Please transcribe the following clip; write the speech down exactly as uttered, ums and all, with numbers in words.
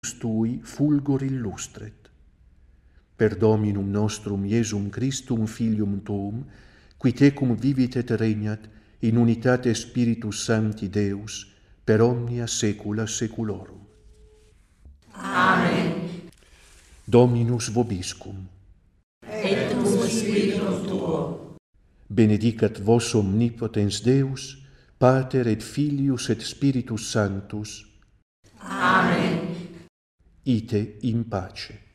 tui fulgor illustret. Per Dominum nostrum Iesum Christum Filium tuum, qui tecum vivit et regnat in unitate Spiritus Sancti Deus, per omnia saecula saeculorum. Amen. Dominus vobiscum. Et cum spiritu tuo. Benedicat vos omnipotens Deus, Pater et Filius et Spiritus Sanctus. Amen. Ite in pace.